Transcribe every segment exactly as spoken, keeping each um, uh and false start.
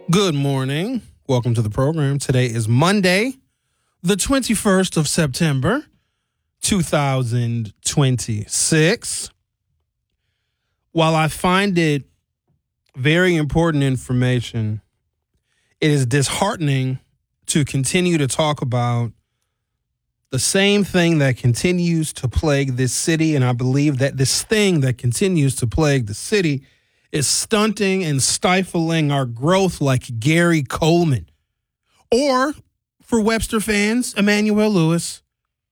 Good morning. Welcome to the program. Today is Monday, the twenty-first of September, two thousand twenty-six. While I find it very important information, it is disheartening to continue to talk about the same thing that continues to plague this city, and I believe that this thing that continues to plague the city is stunting and stifling our growth like Gary Coleman. Or, for Webster fans, Emmanuel Lewis.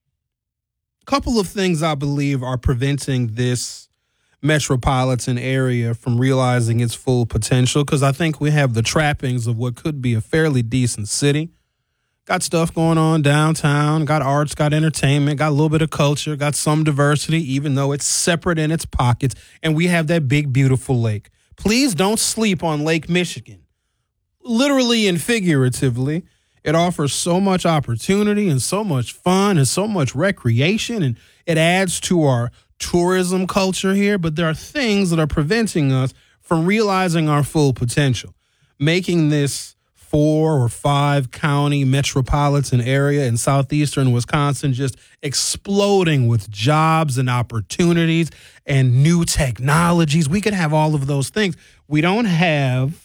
A couple of things I believe are preventing this metropolitan area from realizing its full potential, because I think we have the trappings of what could be a fairly decent city. Got stuff going on downtown, got arts, got entertainment, got a little bit of culture, got some diversity, even though it's separate in its pockets, and we have that big, beautiful lake. Please don't sleep on Lake Michigan. Literally and figuratively, it offers so much opportunity and so much fun and so much recreation, and it adds to our tourism culture here, but there are things that are preventing us from realizing our full potential, making this four or five county metropolitan area in southeastern Wisconsin just exploding with jobs and opportunities and new technologies. We could have all of those things. We don't have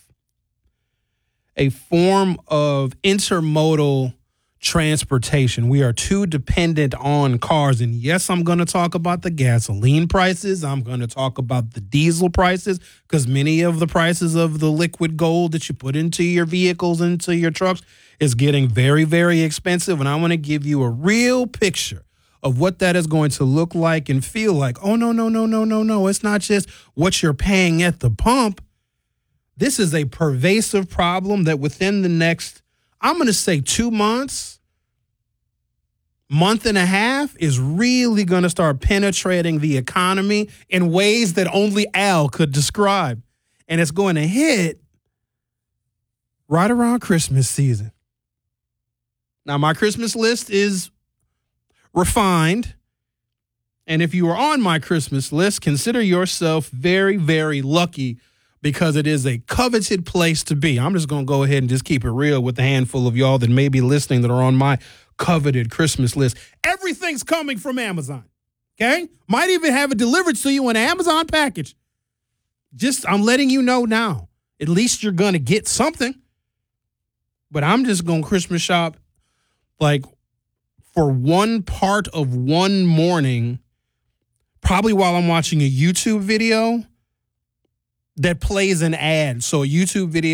a form of intermodal transportation. We are too dependent on cars. And yes, I'm going to talk about the gasoline prices. I'm going to talk about the diesel prices, because many of the prices of the liquid gold that you put into your vehicles, into your trucks, is getting very, very expensive. And I want to give you a real picture of what that is going to look like and feel like. Oh, no, no, no, no, no, no. It's not just what you're paying at the pump. This is a pervasive problem that within the next, I'm going to say two months, month and a half, is really going to start penetrating the economy in ways that only Al could describe. And it's going to hit right around Christmas season. Now, my Christmas list is refined. And if you are on my Christmas list, consider yourself very, very lucky, because it is a coveted place to be. I'm just going to go ahead and just keep it real with a handful of y'all that may be listening that are on my coveted Christmas list. Everything's coming from Amazon, okay? Might even have it delivered to you in an Amazon package. Just, I'm letting you know now. At least you're going to get something. But I'm just going to Christmas shop like for one part of one morning, probably while I'm watching a YouTube video that plays an ad. So a YouTube video